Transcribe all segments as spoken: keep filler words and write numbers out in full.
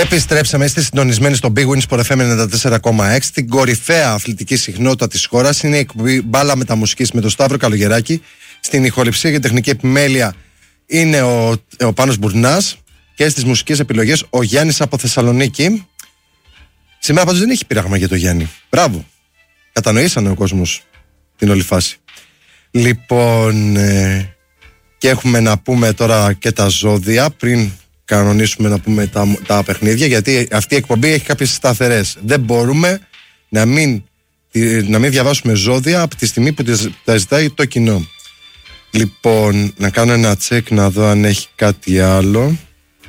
Επιστρέψαμε, είστε συντονισμένοι στο Big Win Sport εφ εμ ενενήντα τέσσερα κόμμα έξι. Την κορυφαία αθλητική συχνότητα της χώρας. Είναι η εκπομπή Μπάλα Μεταμουσικής με τον Σταύρο Καλογεράκη. Στην ηχοληψία και τεχνική επιμέλεια είναι ο, ο Πάνος Μπουρνάς. Και στις μουσικές επιλογές ο Γιάννης από Θεσσαλονίκη. Σήμερα πάντως δεν έχει πείραγμα για το Γιάννη. Μπράβο. Κατανοήσανε ο κόσμος την όλη φάση. Λοιπόν, ε, και έχουμε να πούμε τώρα και τα ζώδια πριν κανονίσουμε να πούμε τα, τα παιχνίδια, γιατί αυτή η εκπομπή έχει κάποιες σταθερές. Δεν μπορούμε να μην, να μην διαβάσουμε ζώδια από τη στιγμή που τα ζητάει το κοινό. Λοιπόν, να κάνω ένα τσεκ να δω αν έχει κάτι άλλο.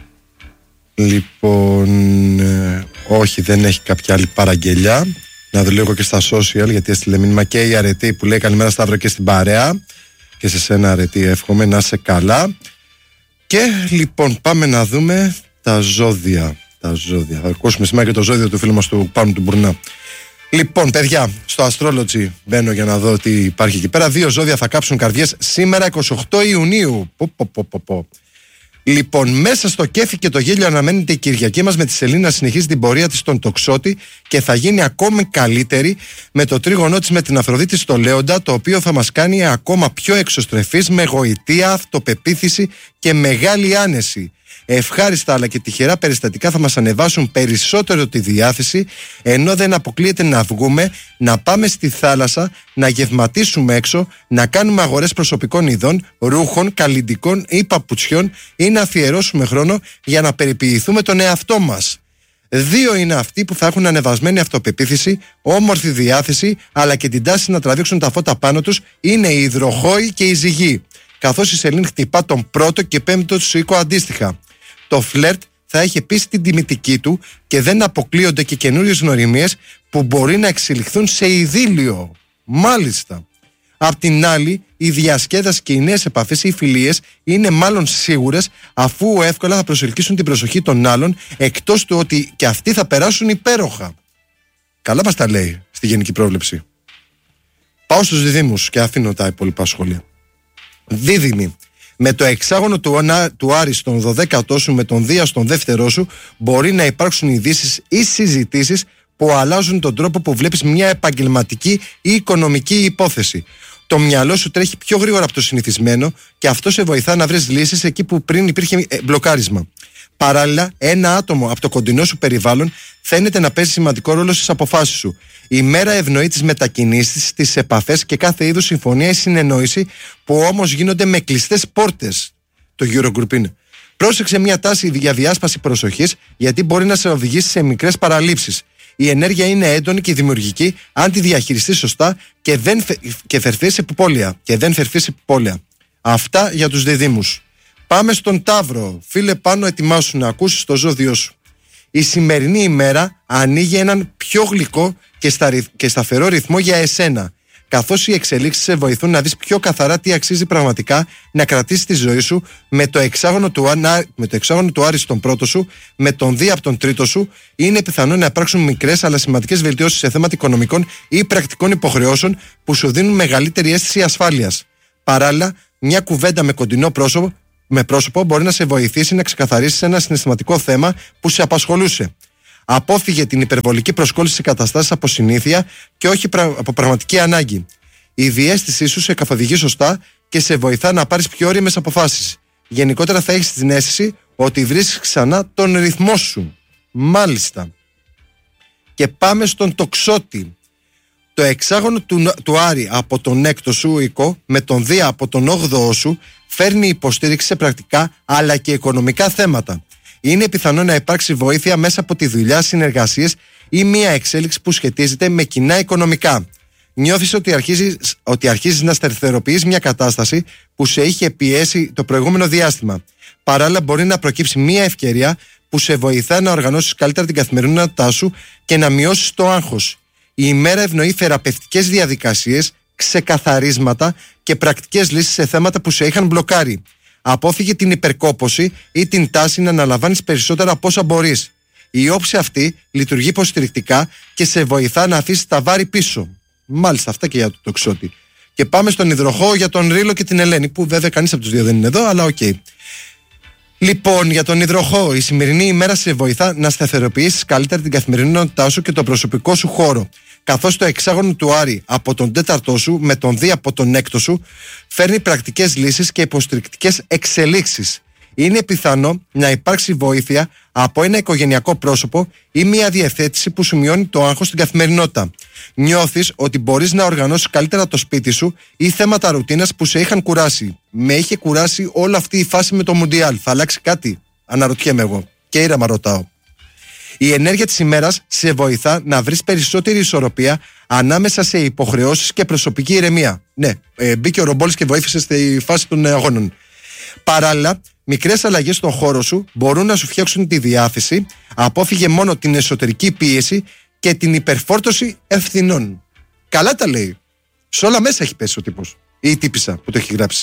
Λοιπόν, ε, όχι, δεν έχει κάποια άλλη παραγγελιά. Να δω λίγο και στα social, γιατί έστειλε μήνυμα και η Αρετή που λέει καλημέρα Σταύρο και στην παρέα. Και σε σένα Αρετή εύχομαι να είσαι καλά. Και λοιπόν πάμε να δούμε τα ζώδια. Τα ζώδια. Θα ακούσουμε σήμερα και το ζώδιο του φίλου μας του Πάνου του Μπουρνά. Λοιπόν, παιδιά, στο Astrology μπαίνω για να δω τι υπάρχει εκεί πέρα. Δύο ζώδια θα κάψουν καρδιές σήμερα εικοστή ογδόη Ιουνίου. Πω, πω, πω, πω, πω. Λοιπόν, μέσα στο κέφι και το γέλιο αναμένεται η Κυριακή μας με τη Σελήνη να συνεχίσει την πορεία της στον Τοξότη και θα γίνει ακόμη καλύτερη με το τρίγωνό της με την Αφροδίτη στο Λέοντα, το οποίο θα μας κάνει ακόμα πιο εξωστρεφείς με γοητεία, αυτοπεποίθηση και μεγάλη άνεση. Ευχάριστα αλλά και τυχερά περιστατικά θα μας ανεβάσουν περισσότερο τη διάθεση, ενώ δεν αποκλείεται να βγούμε, να πάμε στη θάλασσα, να γευματίσουμε έξω, να κάνουμε αγορές προσωπικών ειδών, ρούχων, καλλυντικών ή παπουτσιών ή να αφιερώσουμε χρόνο για να περιποιηθούμε τον εαυτό μας. Δύο είναι αυτοί που θα έχουν ανεβασμένη αυτοπεποίθηση, όμορφη διάθεση αλλά και την τάση να τραβήξουν τα φώτα πάνω τους είναι οι υδροχόοι και οι ζυγοί, καθώς η Σελήνη χτυπά τον πρώτο και πέμπτο του οίκο αντίστοιχα. Το φλερτ θα έχει επίσης την τιμητική του και δεν αποκλείονται και καινούριες γνωριμίες που μπορεί να εξελιχθούν σε ειδήλιο. Μάλιστα. Απ' την άλλη, η διασκέδαση και οι νέες επαφές ή οι φιλίες είναι μάλλον σίγουρες, αφού εύκολα θα προσελκύσουν την προσοχή των άλλων, εκτός του ότι και αυτοί θα περάσουν υπέροχα. Καλά μας τα λέει στη γενική πρόβλεψη. Πάω στους διδύμους και αφήνω τα υπόλοιπα σχόλια. Δίδυμοι. Με το εξάγωνο του, του Άρη στον δωδέκατό σου, με τον Δία στον δεύτερό σου, μπορεί να υπάρξουν ειδήσεις ή συζητήσεις που αλλάζουν τον τρόπο που βλέπεις μια επαγγελματική ή οικονομική υπόθεση. Το μυαλό σου τρέχει πιο γρήγορα από το συνηθισμένο και αυτό σε βοηθά να βρεις λύσεις εκεί που πριν υπήρχε μπλοκάρισμα. Παράλληλα, ένα άτομο από το κοντινό σου περιβάλλον φαίνεται να παίζει σημαντικό ρόλο στις αποφάσεις σου. Η μέρα ευνοεί τις μετακινήσεις, τις επαφές και κάθε είδους συμφωνία ή συνεννόηση που όμως γίνονται με κλειστές πόρτες. Το Eurogroup είναι. Πρόσεξε μια τάση για διάσπαση προσοχής, γιατί μπορεί να σε οδηγήσει σε μικρές παραλήψεις. Η ενέργεια είναι έντονη και δημιουργική αν τη διαχειριστείς σωστά και δεν και φερθείς επιπόλαια. Και δεν φερθείς επιπόλαια. Αυτά για τους διδύμους. Πάμε στον Ταύρο. Φίλε Πάνο, ετοιμάσου να ακούσεις το ζώδιό σου. Η σημερινή ημέρα ανοίγει έναν πιο γλυκό και, στα, και σταθερό ρυθμό για εσένα, καθώς οι εξελίξεις σε βοηθούν να δεις πιο καθαρά τι αξίζει πραγματικά να κρατήσεις τη ζωή σου με το εξάγωνο του, με το εξάγωνο του Άρη στον πρώτο σου, με τον Δία από τον τρίτο σου. Είναι πιθανό να υπάρξουν μικρές αλλά σημαντικές βελτιώσεις σε θέματα οικονομικών ή πρακτικών υποχρεώσεων που σου δίνουν μεγαλύτερη αίσθηση ασφάλειας. Παράλληλα, μια κουβέντα με κοντινό πρόσωπο με πρόσωπο μπορεί να σε βοηθήσει να ξεκαθαρίσεις ένα συναισθηματικό θέμα που σε απασχολούσε. Απόφυγε την υπερβολική προσκόλληση σε καταστάσεις από συνήθεια και όχι από πραγματική ανάγκη. Η διαίσθησή σου σε καθοδηγεί σωστά και σε βοηθά να πάρεις πιο όριμες αποφάσεις. Γενικότερα θα έχεις την αίσθηση ότι βρίσκεις ξανά τον ρυθμό σου. Μάλιστα. Και πάμε στον Τοξότη. Το εξάγωνο του, του Άρη από τον έκτο σου οίκο με τον Δία από τον όγδοο σου φέρνει υποστήριξη σε πρακτικά αλλά και οικονομικά θέματα. Είναι πιθανό να υπάρξει βοήθεια μέσα από τη δουλειά, συνεργασίες ή μια εξέλιξη που σχετίζεται με κοινά οικονομικά. Νιώθεις ότι αρχίζεις, ότι αρχίζεις να σταθεροποιείς μια κατάσταση που σε είχε πιέσει το προηγούμενο διάστημα. Παράλληλα, μπορεί να προκύψει μια ευκαιρία που σε βοηθά να οργανώσεις καλύτερα την καθημερινότητά σου και να μειώσεις το άγχος. Η ημέρα ευνοεί θεραπευτικές διαδικασίες, ξεκαθαρίσματα και πρακτικές λύσεις σε θέματα που σε είχαν μπλοκάρει. Απόφυγε την υπερκόπωση ή την τάση να αναλαμβάνεις περισσότερα από όσα μπορείς. Η όψη αυτή λειτουργεί υποστηρικτικά και σε βοηθά να αφήσεις τα βάρη πίσω. Μάλιστα, αυτά και για το Τοξότη. Και πάμε στον υδροχόο για τον Ρήλο και την Ελένη, που βέβαια κανείς από τους δύο δεν είναι εδώ, αλλά οκ. Okay. Λοιπόν, για τον υδροχό, η σημερινή ημέρα σε βοηθά να σταθεροποιήσεις καλύτερα την καθημερινότητά σου και τον προσωπικό σου χώρο. Καθώς το εξάγωνο του Άρη από τον τέταρτό σου με τον Δία από τον έκτο σου φέρνει πρακτικές λύσεις και υποστηρικτικές εξελίξεις. Είναι πιθανό να υπάρξει βοήθεια από ένα οικογενειακό πρόσωπο ή μια διευθέτηση που σου μειώνει το άγχος στην καθημερινότητα. Νιώθεις ότι μπορείς να οργανώσεις καλύτερα το σπίτι σου ή θέματα ρουτίνας που σε είχαν κουράσει. Με είχε κουράσει όλη αυτή η φάση με το Μουντιάλ. Θα αλλάξει κάτι? Αναρωτιέμαι εγώ. Και ήρεμα ρωτάω. Η ενέργεια της ημέρας σε βοηθά να βρεις περισσότερη ισορροπία ανάμεσα σε υποχρεώσεις και προσωπική ηρεμία. Ναι, ε, μπήκε ο Ρομπόλης και βοήθησε στη φάση των αγώνων. Παράλληλα, μικρές αλλαγές στον χώρο σου μπορούν να σου φτιάξουν τη διάθεση, απόφυγε μόνο την εσωτερική πίεση και την υπερφόρτωση ευθυνών. Καλά τα λέει. Σε όλα μέσα έχει πέσει ο τύπος ή η τύπισσα που το έχει γράψει.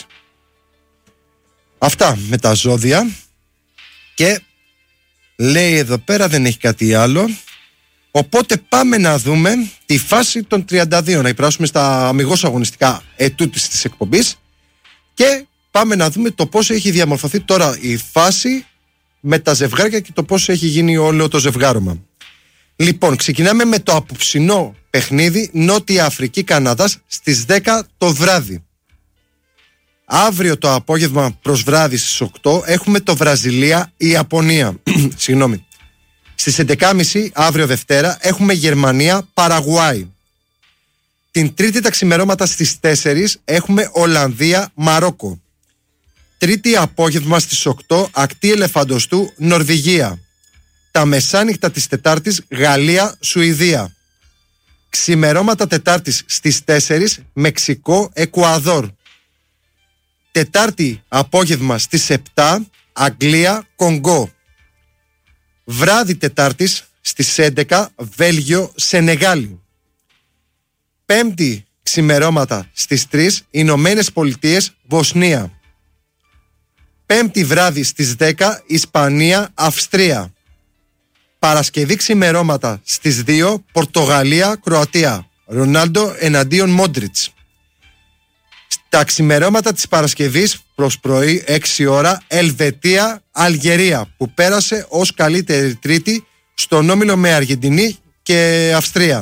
Αυτά με τα ζώδια. Και λέει εδώ πέρα δεν έχει κάτι άλλο. Οπότε πάμε να δούμε τη φάση των τριάντα δύο. Να υπεράσουμε στα αμιγώς αγωνιστικά ετούτης της εκπομπής. Και πάμε να δούμε το πώς έχει διαμορφωθεί τώρα η φάση με τα ζευγάρια και το πώς έχει γίνει όλο το ζευγάρωμα. Λοιπόν, ξεκινάμε με το απόψινό παιχνίδι Νότια Αφρική Καναδάς στις δέκα το βράδυ. Αύριο το απόγευμα προς βράδυ στις οκτώ έχουμε το Βραζιλία Ιαπωνία. Συγγνώμη. Στις έντεκα και μισή αύριο Δευτέρα έχουμε Γερμανία Παραγουάη. Την Τρίτη τα ξημερώματα στις τέσσερις έχουμε Ολλανδία Μαρόκο. Τρίτη απόγευμα στις οκτώ ακτή Ελεφαντοστού Νορβηγία. Τα μεσάνυχτα της Τετάρτης Γαλλία Σουηδία. Ξημερώματα Τετάρτης στις τέσσερις Μεξικό Εκουαδόρ. Τετάρτη απόγευμα στις επτά Αγγλία Κονγκό. Βράδυ Τετάρτης στις έντεκα Βέλγιο Σενεγάλη. Πέμπτη ξημερώματα στις τρεις Ηνωμένες Πολιτείες Βοσνία. Πέμπτη βράδυ στις δέκα Ισπανία Αυστρία. Παρασκευή ξημερώματα στις δύο Πορτογαλία Κροατία. Ρονάλντο εναντίον Μόντριτς. Στα ξημερώματα της Παρασκευής προς πρωί έξι ώρα Ελβετία Αλγερία που πέρασε ως καλύτερη τρίτη στον όμιλο με Αργεντινή και Αυστρία.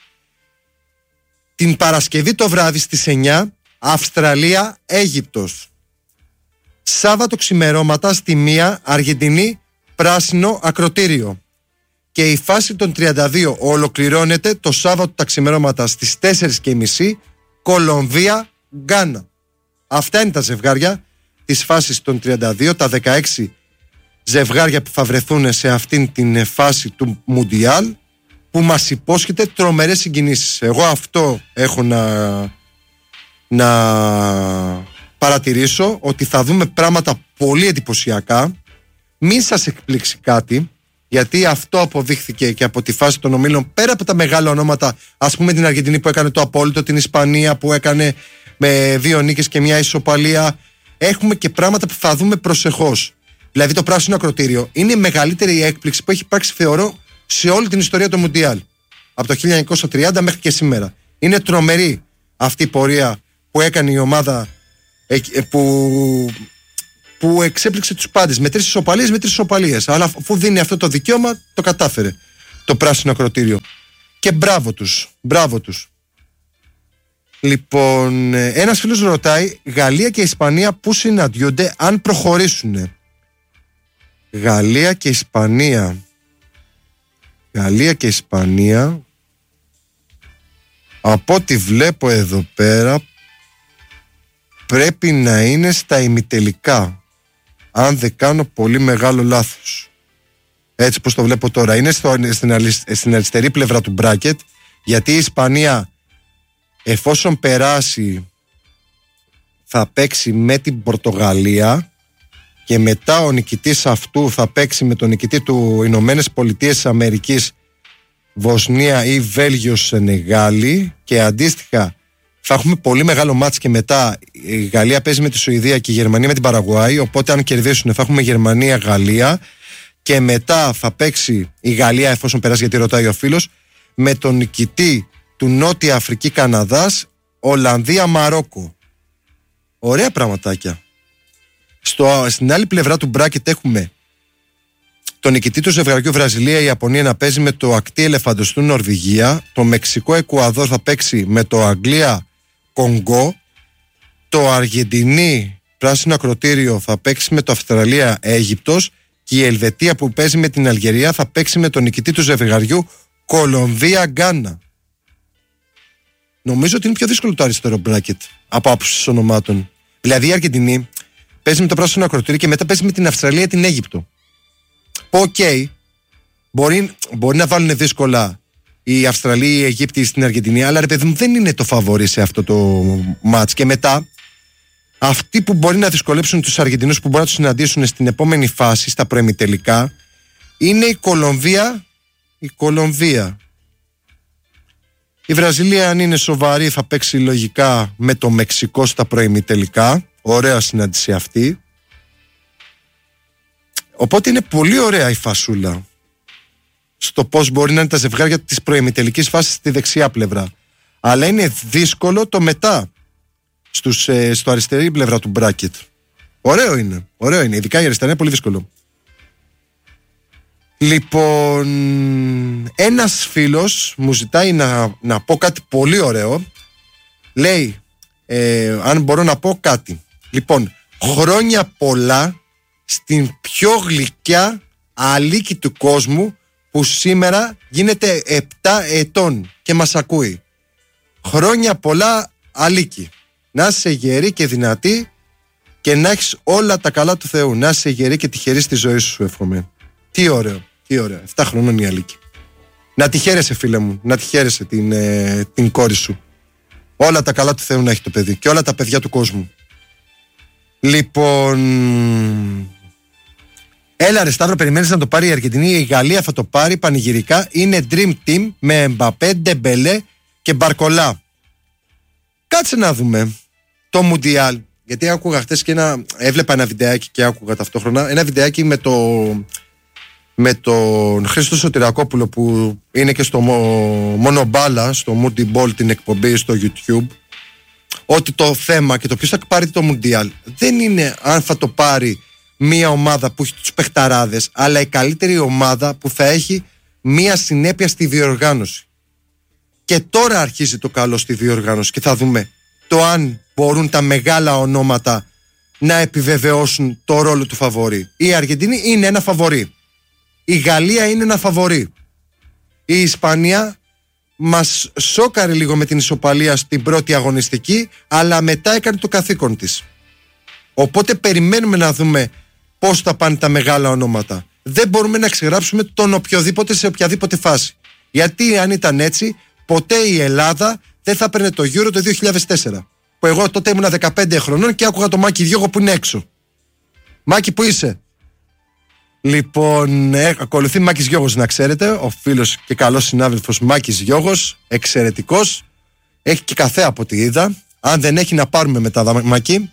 Την Παρασκευή το βράδυ στις εννιά Αυστραλία Αίγυπτος. Σάββατο ξημερώματα στη μία Αργεντινή Πράσινο Ακροτήριο. Και η φάση των τριάντα δύο ολοκληρώνεται το Σάββατο τα ξημερώματα στις τέσσερις και μισή Κολομβία Γκάνα. Αυτά είναι τα ζευγάρια της φάσης των τριάντα δύο, τα δεκαέξι ζευγάρια που θα βρεθούν σε αυτήν την φάση του Μουντιάλ που μας υπόσχεται τρομερές συγκινήσεις. Εγώ αυτό έχω να, να παρατηρήσω, ότι θα δούμε πράγματα πολύ εντυπωσιακά. Μην σας εκπλήξει κάτι, γιατί αυτό αποδείχθηκε και από τη φάση των ομίλων, πέρα από τα μεγάλα ονόματα, ας πούμε την Αργεντινή που έκανε το απόλυτο, την Ισπανία που έκανε με δύο νίκες και μια ισοπαλία. Έχουμε και πράγματα που θα δούμε προσεχώς. Δηλαδή το Πράσινο Ακροτήριο είναι η μεγαλύτερη έκπληξη που έχει υπάρξει, θεωρώ, σε όλη την ιστορία του Μουντιάλ. Από το χίλια εννιακόσια τριάντα μέχρι και σήμερα. Είναι τρομερή αυτή η πορεία που έκανε η ομάδα που, που εξέπληξε τους πάντες. Με τρεις ισοπαλίες, με τρεις ισοπαλίες. Αλλά αφού δίνει αυτό το δικαίωμα, το κατάφερε το Πράσινο Ακροτήριο. Και μπράβο τους. Μπράβο τους. Λοιπόν, ένας φίλος ρωτάει, Γαλλία και Ισπανία πού συναντιούνται αν προχωρήσουν? Γαλλία και Ισπανία. Γαλλία και Ισπανία, από ό,τι βλέπω εδώ πέρα, πρέπει να είναι στα ημιτελικά, αν δεν κάνω πολύ μεγάλο λάθος. Έτσι πως το βλέπω τώρα. Είναι στο, στην, στην αριστερή πλευρά του μπράκετ, γιατί η Ισπανία, εφόσον περάσει, θα παίξει με την Πορτογαλία και μετά ο νικητής αυτού θα παίξει με τον νικητή του Ηνωμένες Πολιτείες Αμερικής, Βοσνία ή Βέλγιο Σενεγάλη, και αντίστοιχα θα έχουμε πολύ μεγάλο μάτς και μετά η Γαλλία παίζει με τη Σουηδία και η Γερμανία με την Παραγουάη, οπότε αν κερδίσουν θα έχουμε Γερμανία-Γαλλία και μετά θα παίξει η Γαλλία, εφόσον περάσει, γιατί ρωτάει ο φίλος, με τον νικητή του Νότια Αφρική Καναδάς, Ολλανδία Μαρόκο. Ωραία πραγματάκια. Στο, στην άλλη πλευρά του μπράκετ έχουμε τον νικητή του ζευγαριού Βραζιλία-Ιαπωνία να παίζει με το ακτή ελεφαντοστού Νορβηγία. Το Μεξικό-Εκουαδόρ θα παίξει με το Αγγλία-Κονγκό. Το Αργεντινή πράσινο ακροτήριο θα παίξει με το Αυστραλία-Αίγυπτος. Και η Ελβετία που παίζει με την Αλγερία θα παίξει με τον νικητή του ζευγαριού Κολομβία-Γκάνα. Νομίζω ότι είναι πιο δύσκολο το αριστερό μπράκετ από άποψη ονομάτων. Δηλαδή η Αργεντινή παίζει με το πράσινο ακροτήριο και μετά παίζει με την Αυστραλία την Αίγυπτο. Οκ, okay, μπορεί, μπορεί να βάλουν δύσκολα η Αυστραλία ή η Αιγύπτη στην Αργεντινή, αλλά ρε παιδί μου δεν είναι το φαβορί σε αυτό το μάτς. Και μετά αυτοί που μπορεί να δυσκολέψουν τους Αργεντινούς, που μπορεί να τους συναντήσουν στην επόμενη φάση, στα προημιτελικά, είναι η Κολομβία. Η Κολομβία. Η Βραζιλία, αν είναι σοβαρή, θα παίξει λογικά με το Μεξικό στα προημιτελικά. Ωραία συνάντηση αυτή. Οπότε είναι πολύ ωραία η φασούλα στο πώς μπορεί να είναι τα ζευγάρια της προημιτελικής φάσης στη δεξιά πλευρά. Αλλά είναι δύσκολο το μετά στους, ε, στο αριστερή πλευρά του μπράκετ. Ωραίο είναι, ωραίο είναι. Ειδικά η αριστερά είναι πολύ δύσκολο. Λοιπόν, ένας φίλος μου ζητάει να, να πω κάτι πολύ ωραίο. Λέει, ε, αν μπορώ να πω κάτι. Λοιπόν, χρόνια πολλά στην πιο γλυκιά αλίκη του κόσμου που σήμερα γίνεται επτά ετών και μας ακούει. Χρόνια πολλά αλίκη. Να είσαι γερή και δυνατή και να έχεις όλα τα καλά του Θεού. Να είσαι γερή και τυχερή στη ζωή σου, εύχομαι. Τι ωραίο, τι ωραίο. επτά χρονών η αλίκη. Να τη χαίρεσαι, φίλε μου, να τη χαίρεσαι την, ε, την κόρη σου. Όλα τα καλά του Θεού να έχει το παιδί και όλα τα παιδιά του κόσμου. Λοιπόν, έλα ρε Σταύρο, περιμένεις να το πάρει η Αργεντινή? Η Γαλλία θα το πάρει πανηγυρικά. Είναι Dream Team με Εμπαπέ, Ντεμπελέ και Μπαρκολά. Κάτσε να δούμε το Μουντιάλ. Γιατί άκουγα χτες και ένα, έβλεπα ένα βιντεάκι και άκουγα ταυτόχρονα ένα βιντεάκι με, το, με τον Χρήστο Σωτηρακόπουλο που είναι και στο Μονομπάλα, στο Moody Ball, την εκπομπή στο YouTube. Ότι το θέμα και το ποιος θα πάρει το Μουντιάλ δεν είναι αν θα το πάρει μια ομάδα που έχει τους παιχταράδες, αλλά η καλύτερη ομάδα που θα έχει μια συνέπεια στη διοργάνωση. Και τώρα αρχίζει το καλό στη διοργάνωση και θα δούμε το αν μπορούν τα μεγάλα ονόματα να επιβεβαιώσουν το ρόλο του φαβορί. Η Αργεντινή είναι ένα φαβορί. Η Γαλλία είναι ένα φαβορί. Η Ισπανία μας σόκαρε λίγο με την ισοπαλία στην πρώτη αγωνιστική, αλλά μετά έκανε το καθήκον της. Οπότε περιμένουμε να δούμε πώς θα πάνε τα μεγάλα ονόματα. Δεν μπορούμε να ξεγράψουμε τον οποιοδήποτε σε οποιαδήποτε φάση. Γιατί αν ήταν έτσι, ποτέ η Ελλάδα δεν θα έπαιρνε το Euro το δύο χιλιάδες τέσσερα. Που εγώ τότε ήμουν δεκαπέντε χρονών και άκουγα το Μάκη Διώγο που είναι έξω. Μάκη, που είσαι? Λοιπόν, ε, ακολουθεί Μάκης Γιώγος, να ξέρετε. Ο φίλος και καλός συνάδελφος Μάκης Γιώγος, εξαιρετικός. Έχει και καφέ από ό,τι είδα. Αν δεν έχει, να πάρουμε μετά, Μάκη.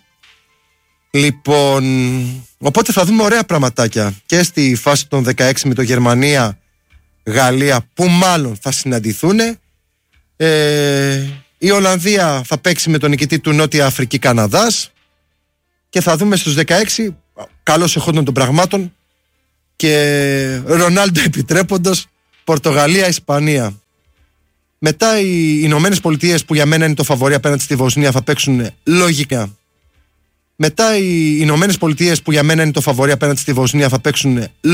Λοιπόν, οπότε θα δούμε ωραία πραγματάκια και στη φάση των δεκαέξι με το Γερμανία Γαλλία, που μάλλον θα συναντηθούν. ε, η Ολλανδία θα παίξει με τον νικητή του Νότια Αφρική Καναδάς και θα δούμε στους δεκαέξι καλώς εχόντων των πραγμάτων και Ρονάλντο επιτρέποντος Πορτογαλία Ισπανία. Μετά οι Ηνωμένες Πολιτείες, που για μένα είναι το φαβορί απέναντι στη Βοσνία, θα παίξουν λογικά. Μετά οι Ηνωμένες Πολιτείες, που για μένα είναι το φαβορί απέναντι στη Βοσνία, θα παίξουν